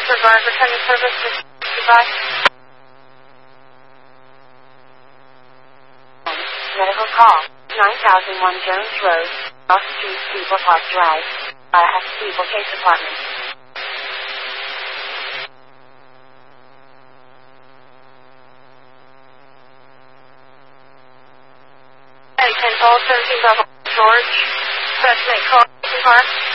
Disregard returning service to goodbye. Medical call. 9001 Jones Road, North Street, Steeple Park Drive. Steeple Case Apartment. Hey, 10 call, 17 Double George. Best make call, Park.